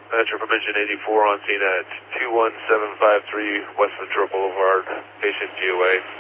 Triple Engine 84 on scene at 21753 West Ventura Boulevard, patient GOA.